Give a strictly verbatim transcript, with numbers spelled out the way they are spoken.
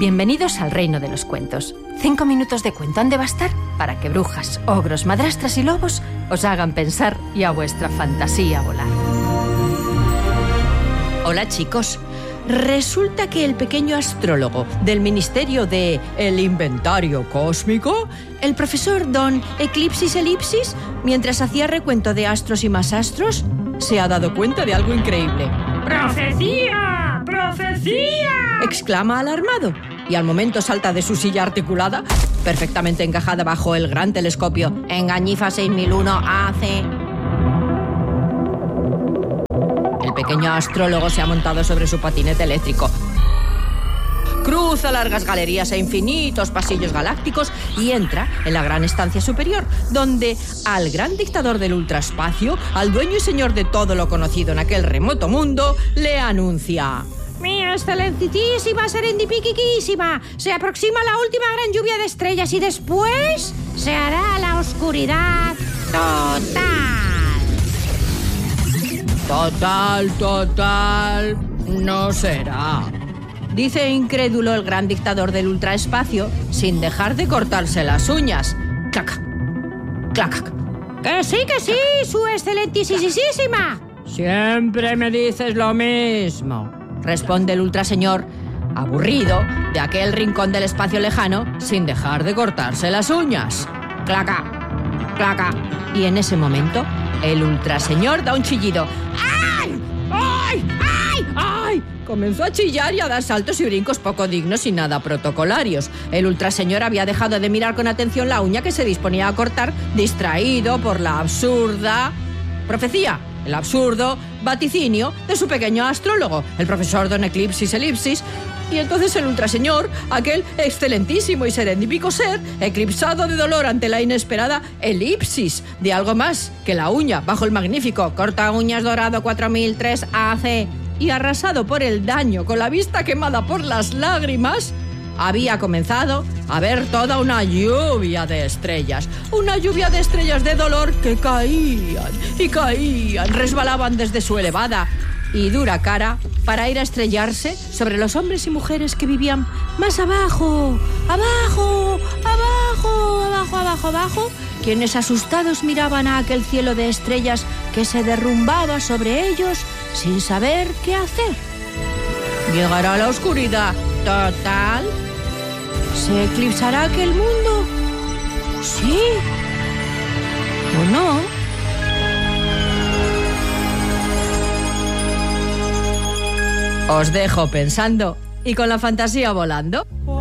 Bienvenidos al reino de los cuentos. Cinco minutos de cuento han de bastar para que brujas, ogros, madrastras y lobos os hagan pensar y a vuestra fantasía volar. Hola, chicos. Resulta que el pequeño astrólogo del Ministerio de el Inventario Cósmico, el profesor Don Eclipsis Elipsis, mientras hacía recuento de astros y más astros, se ha dado cuenta de algo increíble. ¡Profecía! ¡Profecía! Exclama alarmado y al momento salta de su silla articulada, perfectamente encajada bajo el gran telescopio Engañifa seis mil uno A C. El pequeño astrólogo se ha montado sobre su patinete eléctrico. Cruza largas galerías e infinitos pasillos galácticos y entra en la gran estancia superior, donde al gran dictador del ultraespacio, al dueño y señor de todo lo conocido en aquel remoto mundo, le anuncia: ¡Mi excelentísima serendipiquiquísima! Se aproxima la última gran lluvia de estrellas y después se hará la oscuridad total. Total, total, no será, dice incrédulo el gran dictador del ultraespacio, sin dejar de cortarse las uñas. Clac, clac. ¡Que sí, que sí, su excelentísima! Siempre me dices lo mismo, responde el ultraseñor, aburrido de aquel rincón del espacio lejano, sin dejar de cortarse las uñas. Claca, claca. Y en ese momento, el ultraseñor da un chillido. ¡Ay! ¡Ay! ¡Ay! ¡Ay! Comenzó a chillar y a dar saltos y brincos poco dignos y nada protocolarios. El ultraseñor había dejado de mirar con atención la uña que se disponía a cortar, distraído por la absurda profecía, el absurdo vaticinio de su pequeño astrólogo, el profesor Don Eclipsis Elipsis. Y entonces el ultraseñor, aquel excelentísimo y serendípico ser, eclipsado de dolor ante la inesperada elipsis de algo más que la uña bajo el magnífico corta uñas dorado cuatro mil tres A C y arrasado por el daño con la vista quemada por las lágrimas, había comenzado a ver toda una lluvia de estrellas, una lluvia de estrellas de dolor que caían y caían, resbalaban desde su elevada y dura cara para ir a estrellarse sobre los hombres y mujeres que vivían más abajo, abajo, abajo, abajo, abajo, abajo, quienes asustados miraban a aquel cielo de estrellas que se derrumbaba sobre ellos sin saber qué hacer. ¿Llegará la oscuridad total? ¿Se eclipsará aquel mundo? ¿Sí o no? Os dejo pensando y con la fantasía volando.